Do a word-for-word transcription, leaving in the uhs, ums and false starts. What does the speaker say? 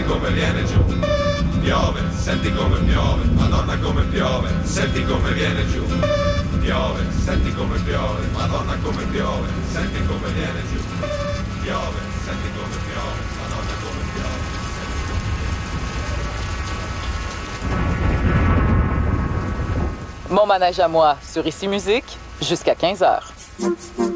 come viene giù. Piove, senti come piove, Madonna come piove, senti come viene giù. Piove, senti come piove, Madonna come piove, senti come viene giù. Piove, senti come piove, Madonna come piove. Mon manège à moi sur Ici Musique jusqu'à quinze heures.